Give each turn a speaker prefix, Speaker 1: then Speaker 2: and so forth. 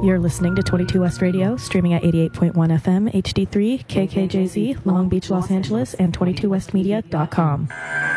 Speaker 1: You're listening to 22 West Radio, streaming at 88.1 FM, HD3, KKJZ, Long Beach, Los Angeles, and 22westmedia.com.